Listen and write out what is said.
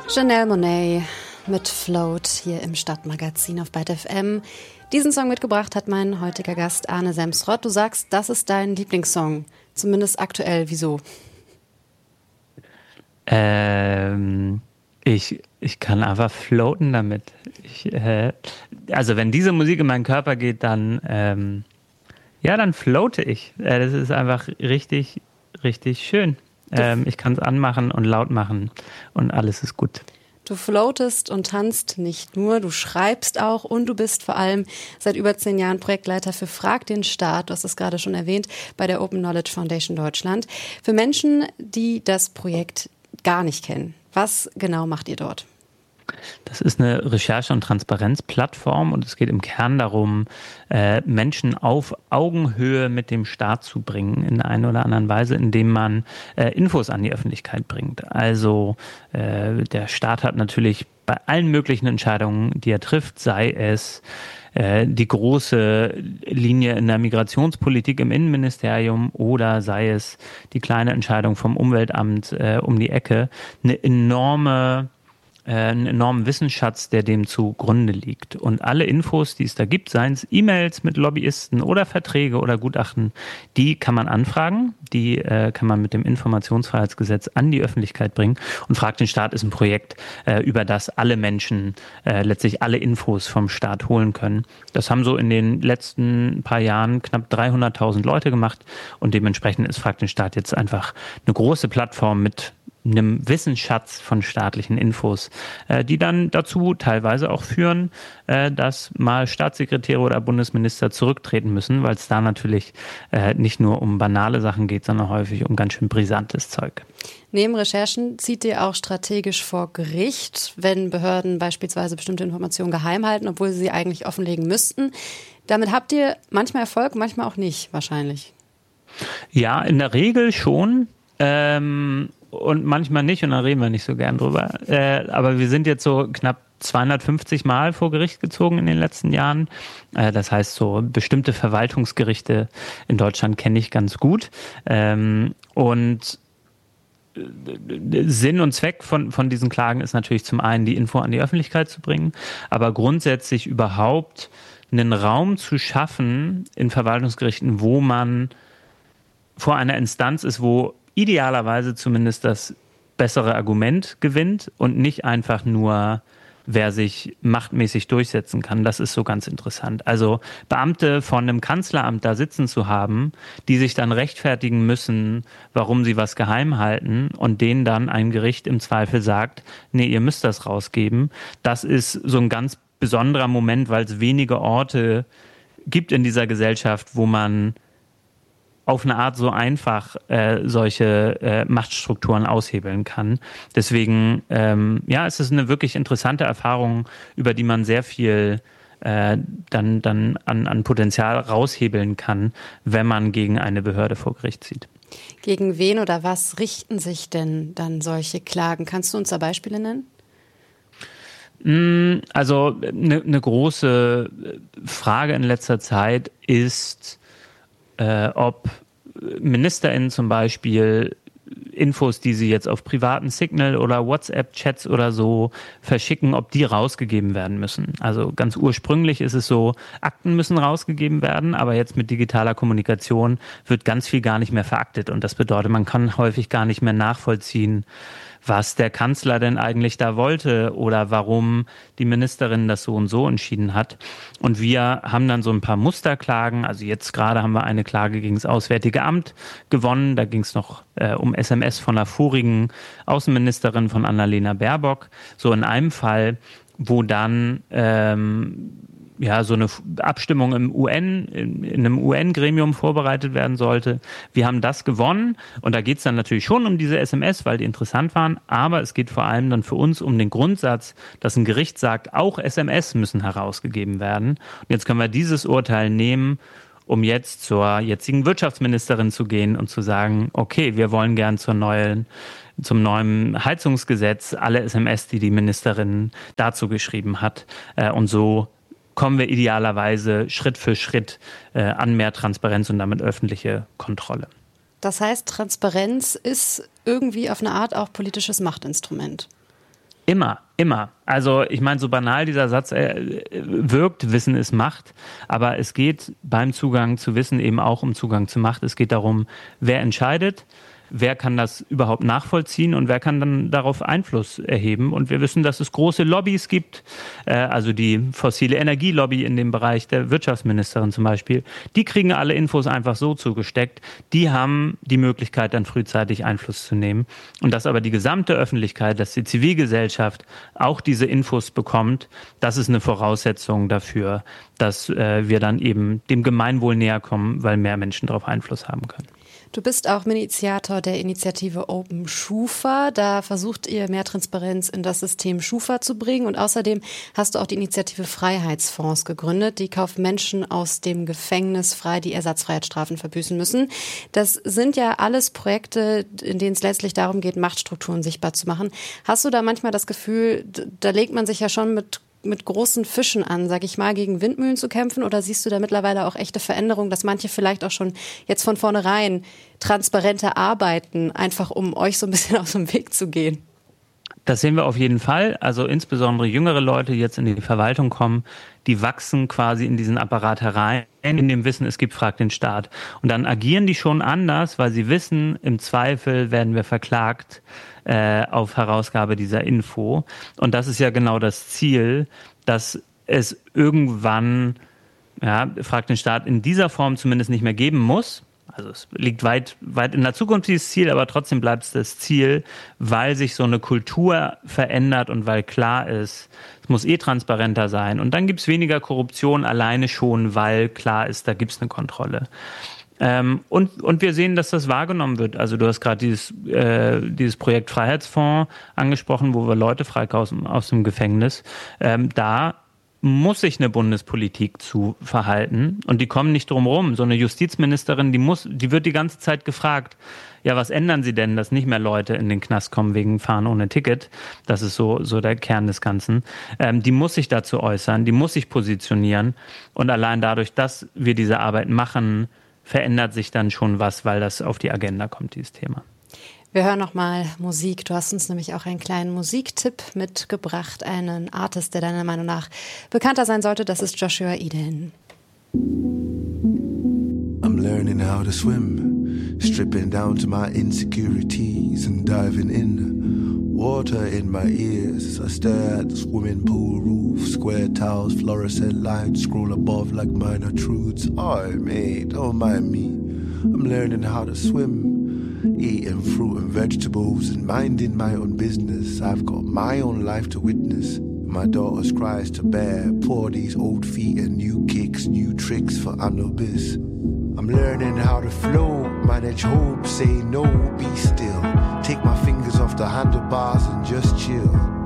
Janelle Monáe mit Float hier im Stadtmagazin auf Byte FM. Diesen Song mitgebracht hat mein heutiger Gast Arne Semsrott. Du sagst, das ist dein Lieblingssong, zumindest aktuell. Wieso? Ich kann einfach floaten damit. Also wenn diese Musik in meinen Körper geht, dann floate ich. Das ist einfach richtig, richtig schön. Ich kann es anmachen und laut machen und alles ist gut. Du floatest und tanzt nicht nur, du schreibst auch und du bist vor allem seit über 10 Jahren Projektleiter für Frag den Staat, du hast es gerade schon erwähnt, bei der Open Knowledge Foundation Deutschland. Für Menschen, die das Projekt gar nicht kennen, was genau macht ihr dort? Das ist eine Recherche- und Transparenzplattform und es geht im Kern darum, Menschen auf Augenhöhe mit dem Staat zu bringen in einer oder anderen Weise, indem man Infos an die Öffentlichkeit bringt. Also der Staat hat natürlich bei allen möglichen Entscheidungen, die er trifft, sei es die große Linie in der Migrationspolitik im Innenministerium oder sei es die kleine Entscheidung vom Umweltamt um die Ecke, einen enormen Wissensschatz, der dem zugrunde liegt. Und alle Infos, die es da gibt, seien es E-Mails mit Lobbyisten oder Verträge oder Gutachten, die kann man anfragen, die kann man mit dem Informationsfreiheitsgesetz an die Öffentlichkeit bringen. Und Frag den Staat ist ein Projekt, über das alle Menschen letztlich alle Infos vom Staat holen können. Das haben so in den letzten paar Jahren knapp 300.000 Leute gemacht und dementsprechend ist Frag den Staat jetzt einfach eine große Plattform mit einem Wissensschatz von staatlichen Infos, die dann dazu teilweise auch führen, dass mal Staatssekretäre oder Bundesminister zurücktreten müssen, weil es da natürlich nicht nur um banale Sachen geht, sondern häufig um ganz schön brisantes Zeug. Neben Recherchen zieht ihr auch strategisch vor Gericht, wenn Behörden beispielsweise bestimmte Informationen geheim halten, obwohl sie eigentlich offenlegen müssten. Damit habt ihr manchmal Erfolg, manchmal auch nicht, wahrscheinlich. Ja, in der Regel schon. Und manchmal nicht und da reden wir nicht so gern drüber. Aber wir sind jetzt so knapp 250 Mal vor Gericht gezogen in den letzten Jahren. Das heißt, so bestimmte Verwaltungsgerichte in Deutschland kenne ich ganz gut. Und Sinn und Zweck von diesen Klagen ist natürlich zum einen, die Info an die Öffentlichkeit zu bringen, aber grundsätzlich überhaupt einen Raum zu schaffen in Verwaltungsgerichten, wo man vor einer Instanz ist, wo idealerweise zumindest das bessere Argument gewinnt und nicht einfach nur, wer sich machtmäßig durchsetzen kann. Das ist so ganz interessant. Also Beamte von einem Kanzleramt da sitzen zu haben, die sich dann rechtfertigen müssen, warum sie was geheim halten und denen dann ein Gericht im Zweifel sagt, nee, ihr müsst das rausgeben. Das ist so ein ganz besonderer Moment, weil es wenige Orte gibt in dieser Gesellschaft, wo man auf eine Art so einfach solche Machtstrukturen aushebeln kann. Deswegen, es ist eine wirklich interessante Erfahrung, über die man sehr viel dann an Potenzial raushebeln kann, wenn man gegen eine Behörde vor Gericht zieht. Gegen wen oder was richten sich denn dann solche Klagen? Kannst du uns da Beispiele nennen? Also eine große Frage in letzter Zeit ist, ob MinisterInnen zum Beispiel Infos, die sie jetzt auf privaten Signal- oder WhatsApp-Chats oder so verschicken, ob die rausgegeben werden müssen. Also ganz ursprünglich ist es so, Akten müssen rausgegeben werden, aber jetzt mit digitaler Kommunikation wird ganz viel gar nicht mehr veraktet. Und das bedeutet, man kann häufig gar nicht mehr nachvollziehen, was der Kanzler denn eigentlich da wollte oder warum die Ministerin das so und so entschieden hat. Und wir haben dann so ein paar Musterklagen. Also jetzt gerade haben wir eine Klage gegen das Auswärtige Amt gewonnen. Da ging es noch um SMS von der vorigen Außenministerin von Annalena Baerbock. So in einem Fall, wo dann so eine Abstimmung in einem UN-Gremium vorbereitet werden sollte. Wir haben das gewonnen und da geht es dann natürlich schon um diese SMS, weil die interessant waren, aber es geht vor allem dann für uns um den Grundsatz, dass ein Gericht sagt, auch SMS müssen herausgegeben werden. Und jetzt können wir dieses Urteil nehmen, um jetzt zur jetzigen Wirtschaftsministerin zu gehen und zu sagen, okay, wir wollen gern zum neuen Heizungsgesetz alle SMS, die Ministerin dazu geschrieben hat. Und so kommen wir idealerweise Schritt für Schritt an mehr Transparenz und damit öffentliche Kontrolle. Das heißt, Transparenz ist irgendwie auf eine Art auch politisches Machtinstrument. Immer. Also ich meine, so banal dieser Satz wirkt, Wissen ist Macht, aber es geht beim Zugang zu Wissen eben auch um Zugang zu Macht. Es geht darum, wer entscheidet, wer kann das überhaupt nachvollziehen und wer kann dann darauf Einfluss erheben. Und wir wissen, dass es große Lobbys gibt, also die fossile Energielobby in dem Bereich der Wirtschaftsministerin zum Beispiel. Die kriegen alle Infos einfach so zugesteckt. Die haben die Möglichkeit, dann frühzeitig Einfluss zu nehmen. Und dass aber die gesamte Öffentlichkeit, dass die Zivilgesellschaft auch diese Infos bekommt, das ist eine Voraussetzung dafür, dass wir dann eben dem Gemeinwohl näher kommen, weil mehr Menschen darauf Einfluss haben können. Du bist auch Initiator der Initiative Open Schufa. Da versucht ihr, mehr Transparenz in das System Schufa zu bringen. Und außerdem hast du auch die Initiative Freiheitsfonds gegründet. Die kauft Menschen aus dem Gefängnis frei, die Ersatzfreiheitsstrafen verbüßen müssen. Das sind ja alles Projekte, in denen es letztlich darum geht, Machtstrukturen sichtbar zu machen. Hast du da manchmal das Gefühl, da legt man sich ja schon mit großen Fischen an, sag ich mal, gegen Windmühlen zu kämpfen? Oder siehst du da mittlerweile auch echte Veränderungen, dass manche vielleicht auch schon jetzt von vornherein transparenter arbeiten, einfach um euch so ein bisschen aus dem Weg zu gehen? Das sehen wir auf jeden Fall. Also insbesondere jüngere Leute, die jetzt in die Verwaltung kommen, die wachsen quasi in diesen Apparat herein, in dem Wissen, es gibt Frag den Staat. Und dann agieren die schon anders, weil sie wissen, im Zweifel werden wir verklagt auf Herausgabe dieser Info. Und das ist ja genau das Ziel, dass es irgendwann, Frag den Staat in dieser Form zumindest nicht mehr geben muss. Also es liegt weit in der Zukunft dieses Ziel, aber trotzdem bleibt es das Ziel, weil sich so eine Kultur verändert und weil klar ist, es muss transparenter sein. Und dann gibt es weniger Korruption alleine schon, weil klar ist, da gibt es eine Kontrolle. Und wir sehen, dass das wahrgenommen wird. Also du hast gerade dieses Projekt Freiheitsfonds angesprochen, wo wir Leute freikaufen aus dem Gefängnis. Da muss sich eine Bundespolitik zu verhalten und die kommen nicht drum rum. So eine Justizministerin, die wird die ganze Zeit gefragt, ja, was ändern Sie denn, dass nicht mehr Leute in den Knast kommen wegen Fahren ohne Ticket? Das ist so der Kern des Ganzen. Die muss sich dazu äußern, die muss sich positionieren und allein dadurch, dass wir diese Arbeit machen, verändert sich dann schon was, weil das auf die Agenda kommt, dieses Thema. Wir hören nochmal Musik. Du hast uns nämlich auch einen kleinen Musiktipp mitgebracht. Einen Artist, der deiner Meinung nach bekannter sein sollte, das ist Joshua Eden. I'm learning how to swim, stripping down to my insecurities and diving in. Water in my ears as I stare at the swimming pool roof. Square tiles, fluorescent lights scroll above like minor truths. Oh, mate, don't mind me. I'm learning how to swim, eating fruit and vegetables and minding my own business. I've got my own life to witness, my daughter's cries to bear. Pour these old feet and new kicks, new tricks for Anubis. I'm learning how to flow, manage hope, say no, be still. Take my fingers off the handlebars and just chill.